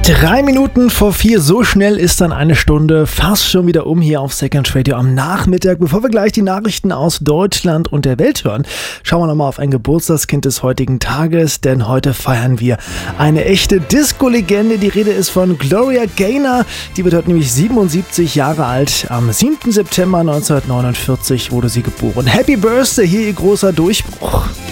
3 Minuten vor 4, so schnell ist dann eine Stunde fast schon wieder hier auf Second Radio am Nachmittag. Bevor wir gleich die Nachrichten aus Deutschland und der Welt hören, schauen wir nochmal auf ein Geburtstagskind des heutigen Tages, denn heute feiern wir eine echte Disco-Legende. Die Rede ist von Gloria Gaynor, die wird heute nämlich 77 Jahre alt. Am 7. September 1949 wurde sie geboren. Happy Birthday, hier ihr großer Durchbruch.